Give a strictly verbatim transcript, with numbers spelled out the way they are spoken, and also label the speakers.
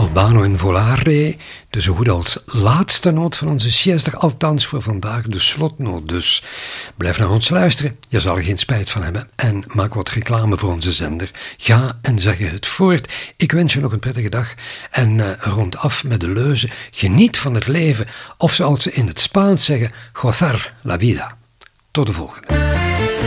Speaker 1: Albano in volare, de zo goed als laatste noot van onze siesta, althans voor vandaag de slotnoot dus. Blijf naar ons luisteren, je zal er geen spijt van hebben en maak wat reclame voor onze zender. Ga en zeg je het voort. Ik wens je nog een prettige dag en uh, rond af met de leuze, geniet van het leven, of zoals ze in het Spaans zeggen, gozar la vida. Tot de volgende.